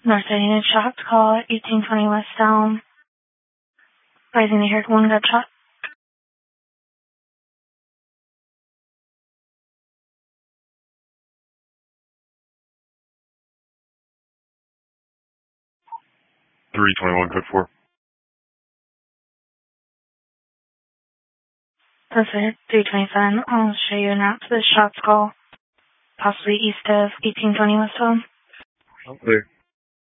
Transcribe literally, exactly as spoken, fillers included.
Northside unit shocked, call eighteen twenty West Elm. Rising to hear one gunshot. three twenty-one, code four. Perfect. three twenty-seven. I'll show you an route to the shots call. Possibly east of eighteen twenty West Elm. Oh, clear.